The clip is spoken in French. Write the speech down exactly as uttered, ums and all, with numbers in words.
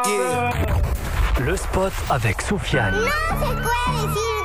Le spot avec Soufiane. No se puede decir